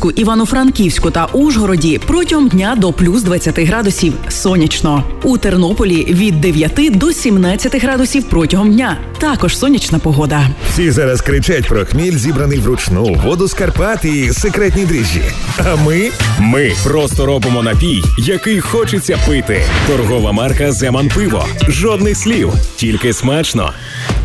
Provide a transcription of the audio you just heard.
Луцьку, Івано-Франківську та Ужгороді протягом дня до плюс 20 градусів. Сонячно. У Тернополі від 9 до 17 градусів протягом дня. Також сонячна погода. Всі зараз кричать про хміль, зібраний вручну, воду з Карпат і секретні дріжджі. А ми просто робимо напій, який хочеться пити. Торгова марка «Земан Пиво». Жодних слів, тільки смачно.